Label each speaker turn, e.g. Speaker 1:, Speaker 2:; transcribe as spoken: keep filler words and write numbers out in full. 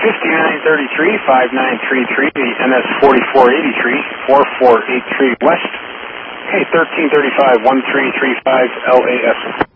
Speaker 1: fifty-nine thirty-three, five nine three three, N S forty-four eighty-three, four four eight three West. Okay, thirteen thirty-five, one three three five L A S.